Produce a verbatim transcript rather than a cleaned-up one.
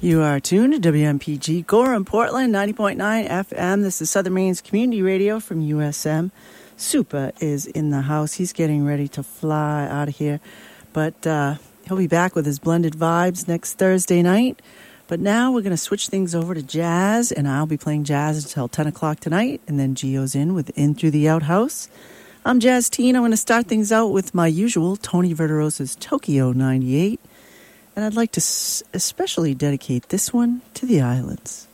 You are tuned to W M P G Gorham, Portland, ninety point nine F M. This is Southern Maine's community radio from U S M. Super is in the house. He's getting ready to fly out of here. But uh, he'll be back with his blended vibes next Thursday night. But now we're going to switch things over to jazz, and I'll be playing jazz until ten o'clock tonight. And then Gio's in with In Through the Outhouse. I'm Jazz Teen. I'm going to start things out with my usual Tony Verderosa's Tokyo ninety-eight. And I'd like to s- especially dedicate this one to the islands.